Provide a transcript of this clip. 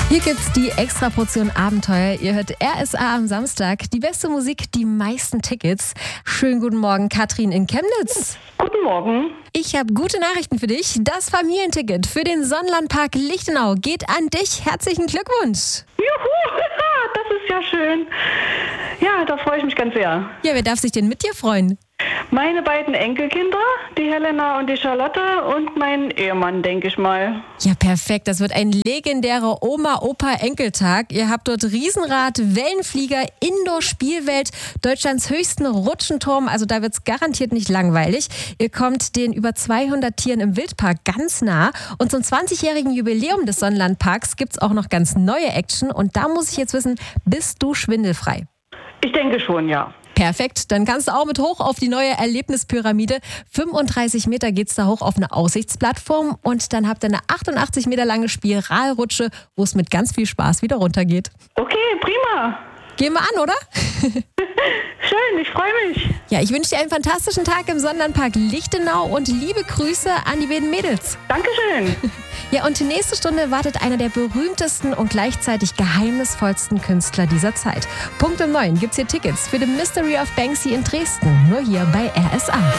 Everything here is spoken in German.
Hier gibt's die Extraportion Abenteuer. Ihr hört RSA am Samstag. Die beste Musik, die meisten Tickets. Schönen guten Morgen, Katrin in Chemnitz. Guten Morgen. Ich habe gute Nachrichten für dich. Das Familienticket für den Sonnenlandpark Lichtenau geht an dich. Herzlichen Glückwunsch. Juhu, das ist ja schön. Ja, da freue ich mich ganz sehr. Ja, wer darf sich denn mit dir freuen? Meine beiden Enkelkinder, die Helena und die Charlotte und mein Ehemann, denke ich mal. Ja, perfekt. Das wird ein legendärer Oma-Opa-Enkeltag. Ihr habt dort Riesenrad, Wellenflieger, Indoor-Spielwelt, Deutschlands höchsten Rutschenturm. Also da wird's garantiert nicht langweilig. Ihr kommt den über 200 Tieren im Wildpark ganz nah. Und zum 20-jährigen Jubiläum des Sonnenlandparks gibt's auch noch ganz neue Action. Und da muss ich jetzt wissen, bist du schwindelfrei? Ich denke schon, ja. Perfekt, dann kannst du auch mit hoch auf die neue Erlebnispyramide. 35 Meter geht's da hoch auf eine Aussichtsplattform und dann habt ihr eine 88 Meter lange Spiralrutsche, wo es mit ganz viel Spaß wieder runtergeht. Okay, prima. Gehen wir an, oder? Schön, ich freue mich. Ja, ich wünsche dir einen fantastischen Tag im Sonnenlandpark Lichtenau und liebe Grüße an die beiden Mädels. Dankeschön. Ja, und die nächste Stunde wartet einer der berühmtesten und gleichzeitig geheimnisvollsten Künstler dieser Zeit. Punkt um 9 gibt's hier Tickets für The Mystery of Banksy in Dresden. Nur hier bei RSA.